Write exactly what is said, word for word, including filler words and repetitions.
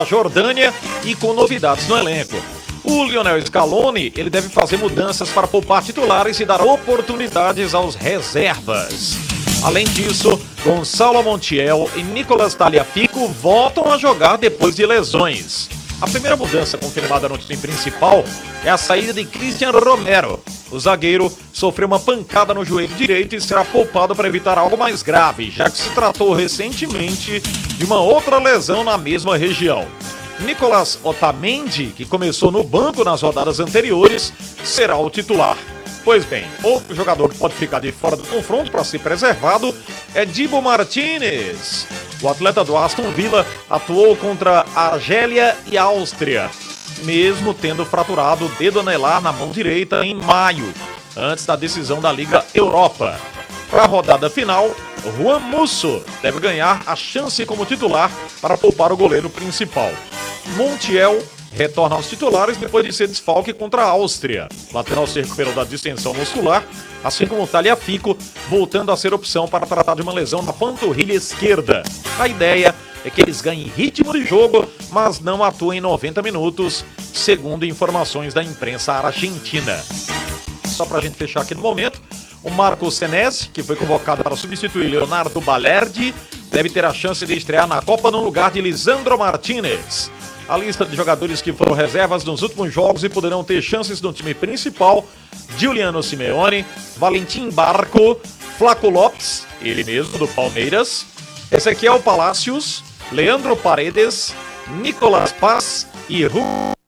Jordânia e com novidades no elenco. O Lionel Scaloni, ele deve fazer mudanças para poupar titulares e dar oportunidades aos reservas. Além disso, Gonçalo Montiel e Nicolas Tagliafico voltam a jogar depois de lesões. A primeira mudança confirmada no time principal é a saída de Cristian Romero. O zagueiro sofreu uma pancada no joelho direito e será poupado para evitar algo mais grave, já que se tratou recentemente de uma outra lesão na mesma região. Nicolas Otamendi, que começou no banco nas rodadas anteriores, será o titular. Pois bem, outro jogador que pode ficar de fora do confronto para ser preservado é Dibu Martínez. O atleta do Aston Villa atuou contra a Argélia e a Áustria, mesmo tendo fraturado o dedo anelar na mão direita em maio, antes da decisão da Liga Europa. Para a rodada final, Juan Musso deve ganhar a chance como titular para poupar o goleiro principal. Montiel retorna aos titulares depois de ser desfalque contra a Áustria. O lateral se recuperou da distensão muscular, assim como o Tagliafico, voltando a ser opção para tratar de uma lesão na panturrilha esquerda. A ideia é que eles ganhem ritmo de jogo, mas não atuem noventa minutos, segundo informações da imprensa argentina. Só para a gente fechar aqui no momento, o Marco Senesi, que foi convocado para substituir Leonardo Balerdi, deve ter a chance de estrear na Copa no lugar de Lisandro Martínez. A lista de jogadores que foram reservas nos últimos jogos e poderão ter chances no time principal: Giuliano Simeone, Valentim Barco, Flaco Lopes, ele mesmo do Palmeiras, Ezequiel Palacios, Leandro Paredes, Nicolas Paz e Ru...